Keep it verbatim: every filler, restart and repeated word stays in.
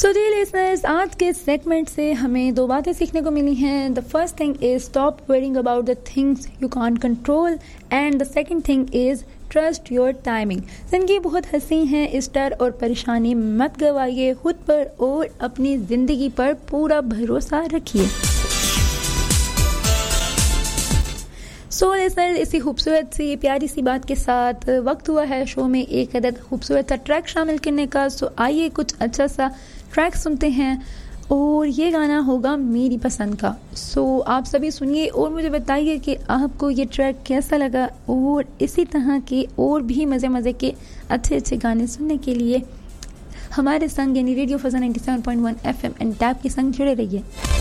सो D listeners, आज के segment से हमें दो बातें सीखने को मिली हैं. The first thing is stop worrying about the things you can't control and the second thing is trust your timing. जिंदगी बहुत हंसी है, इस डर और परेशानी मत गवाइए, खुद पर और अपनी जिंदगी पर पूरा भरोसा रखिए. सो लिसनर्स, इसी खूबसूरत सी प्यारी सी बात के साथ वक्त हुआ है शो में एक अदद खूबसूरत सा ट्रैक शामिल करने का. सो आइए कुछ अच्छा सा ट्रैक सुनते हैं और ये गाना होगा मेरी पसंद का. सो so, आप सभी सुनिए और मुझे बताइए कि आपको ये ट्रैक कैसा लगा. और इसी तरह के और भी मज़े मज़े के अच्छे अच्छे गाने सुनने के लिए हमारे संग यानी radio फज़ा ninety seven point one F M and tap के संग जुड़े रहिए.